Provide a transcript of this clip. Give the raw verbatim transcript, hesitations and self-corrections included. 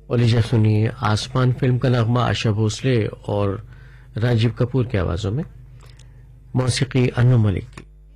और लीजिए सुनिए आसमान फिल्म का नगमा आशा भोसले और राजीव कपूर की आवाजों में, मौसीकी अन्नू मलिक की।